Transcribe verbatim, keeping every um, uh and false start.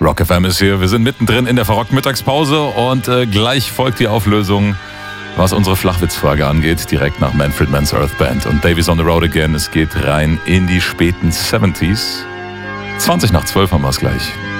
Rock F M ist hier. Wir sind mittendrin in der verrockten Mittagspause und äh, gleich folgt die Auflösung, was unsere Flachwitzfrage angeht, direkt nach Manfred Mann's Earth Band und Davies on the Road Again. Es geht rein in die späten siebziger. zwanzig nach zwölf haben wir es gleich.